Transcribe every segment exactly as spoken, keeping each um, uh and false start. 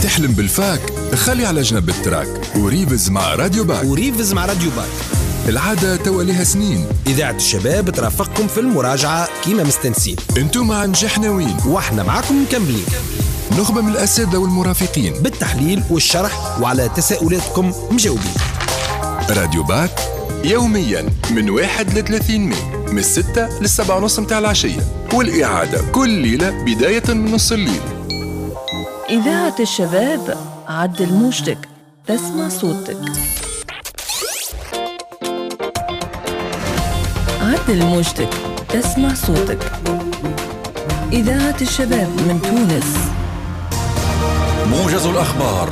تحلم بالفاك؟ خلي على جنب التراك وريفز مع راديو باك. وريفز مع راديو باك العادة توليها سنين. إذاعة الشباب ترافقكم في المراجعة كيما مستنسين. انتو مع نجاح ناويين واحنا معكم مكملين. نخبة من الأساتذة والمرافقين بالتحليل والشرح وعلى تساؤلاتكم مجاوبين. راديو باك يوميا من واحد لثلاثين مي من الستة للسبعة ونص متاع العشية، والإعادة كل ليلة بداية من نص الليل. إذاعة الشباب عدل موجتك تسمع صوتك. عدل موجتك تسمع صوتك. إذاعة الشباب من تونس. موجز الأخبار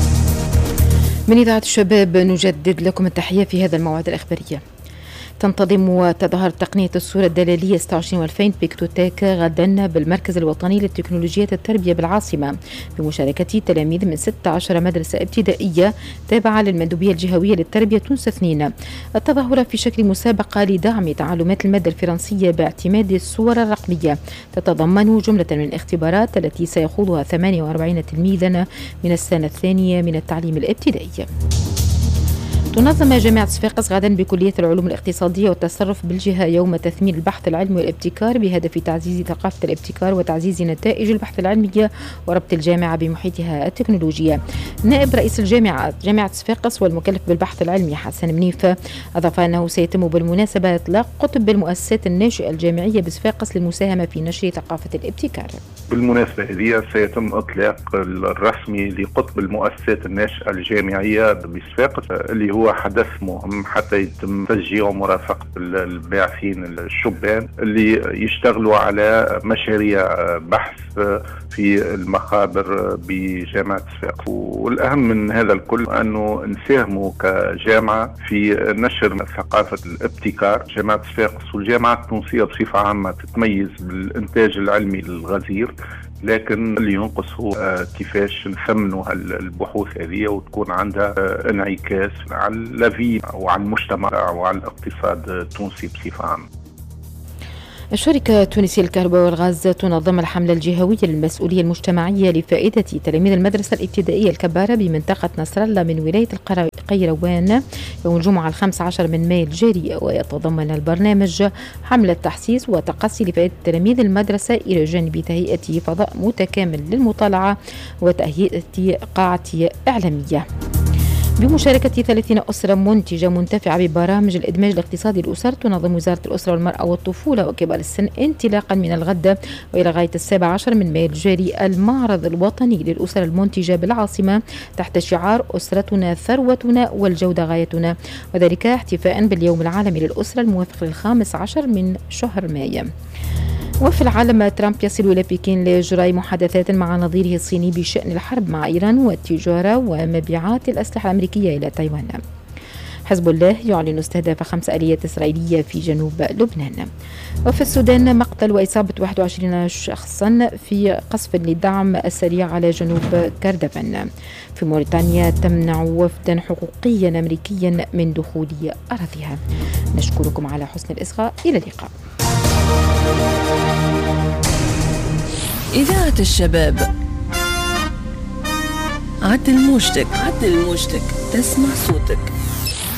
من إذاعة الشباب، نجدد لكم التحية في هذا الموعد الإخبارية. تنتظم وتظهر تقنية الصورة الدلالية ستة وعشرين ألفين بيكتوتيك غدا بالمركز الوطني للتكنولوجيات التربية بالعاصمة بمشاركة تلاميذ من ستة عشر مدرسة ابتدائية تابعة للمندوبية الجهوية للتربية تونس اثنين. التظاهرة في شكل مسابقة لدعم تعلمات المادة الفرنسية باعتماد الصور الرقمية، تتضمن جملة من الاختبارات التي سيخوضها ثمانية وأربعين تلميذا من السنة الثانية من التعليم الابتدائي. تنظم جامعة صفاقس غدا بكلية العلوم الاقتصادية والتصرف بالجهة يوم تثمين البحث العلمي والابتكار بهدف تعزيز ثقافة الابتكار وتعزيز نتائج البحث العلمي وربط الجامعة بمحيطها التكنولوجيا. نائب رئيس الجامعة جامعة صفاقس والمكلف بالبحث العلمي حسن منيف أضاف أنه سيتم بالمناسبة إطلاق قطب المؤسسات الناشئة الجامعية بصفاقس للمساهمة في نشر ثقافة الابتكار. بالمناسبة هذه سيتم إطلاق الرسمي لقطب المؤسسات الناشئة الجامعية بصفاقس، اللي هو حدث مهم حتى يتم تشجيع ومرافقة الباحثين الشبان اللي يشتغلوا على مشاريع بحث في المخابر بجامعة صفاقس. والأهم من هذا الكل أنه نساهموا كجامعة في نشر ثقافة الابتكار. جامعة صفاقس والجامعات التونسية بصفة عامة تتميز بالإنتاج العلمي الغزير، لكن اللي ينقص هو كيفاش نثمنوا البحوث هذه وتكون عندها انعكاس على اللافي وعلى المجتمع وعلى الاقتصاد التونسي بصفة عامة. الشركة التونسية للكهرباء والغاز تنظم الحملة الجهوية للمسؤولية المجتمعية لفائدة تلاميذ المدرسة الابتدائية الكبارة بمنطقة نصر الله من ولاية القيروان يوم الجمعة الخامس عشر من مايو الجاري، ويتضمن البرنامج حملة تحسيس وتقصي لفائدة تلاميذ المدرسة إلى جانب تهيئة فضاء متكامل للمطالعة وتهيئة قاعة إعلامية. بمشاركة ثلاثين أسرة منتجة منتفعة ببرامج الإدماج الاقتصادي للأسر، تنظم وزارة الأسرة والمرأة والطفولة وكبار السن انطلاقا من الغد وإلى غاية السابع عشر من مايو الجاري المعرض الوطني للأسر المنتجة بالعاصمة تحت شعار أسرتنا ثروتنا والجودة غايتنا، وذلك احتفاء باليوم العالمي للأسرة الموافق للخامس عشر من شهر مايو. وفي العالم، ترامب يصل إلى بكين لإجراء محادثات مع نظيره الصيني بشأن الحرب مع إيران والتجارة ومبيعات الأسلحة الأمريكية إلى تايوان. حزب الله يعلن استهداف خمس آليات إسرائيلية في جنوب لبنان. وفي السودان، مقتل وإصابة واحد وعشرين شخصا في قصف للدعم السريع على جنوب كردفان. في موريتانيا، تمنع وفدا حقوقيا أمريكيا من دخول أراضيها. نشكركم على حسن الإصغاء، إلى اللقاء. إذاعة الشباب عدل موجتك عدل موجتك تسمع صوتك.